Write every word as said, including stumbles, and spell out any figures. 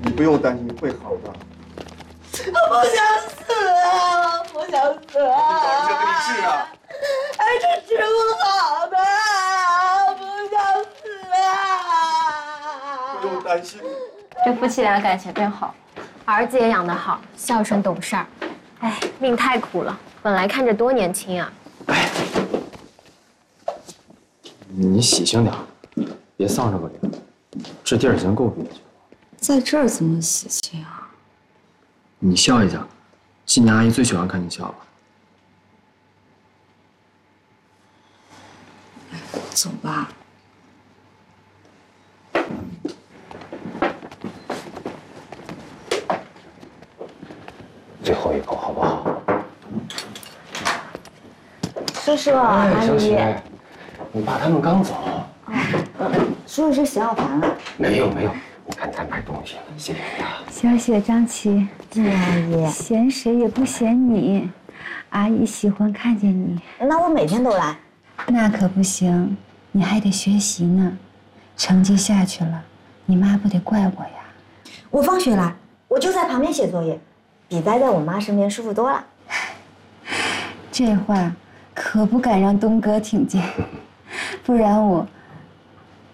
你不用担心，会好的。 我不想死啊！我不想死啊！ 你找医生给你治啊！ 哎，这治不好的，我不想死啊！ 不用担心。 这夫妻俩感情真好，儿子也养得好，孝顺懂事儿。哎，命太苦了，本来看着多年轻啊。 哎，你喜庆点，别丧着个脸。这地儿已经够憋屈了。 在这儿怎么喜庆啊？ 你笑一下，今年阿姨最喜欢看你笑了。 走吧。 最后一口好不好？ 叔叔，阿姨， 小雪，你爸他们刚走。 叔叔是洗好盘了？ 没有没有，我看他买东西了，谢谢你啊。 小雪、张琪， 静阿姨， 嫌谁也不嫌你，阿姨喜欢看见你。 那我每天都来。 那可不行，你还得学习呢，成绩下去了，你妈不得怪我呀？ 我放学来，我就在旁边写作业，比待在我妈身边舒服多了。 这话可不敢让东哥听见，不然我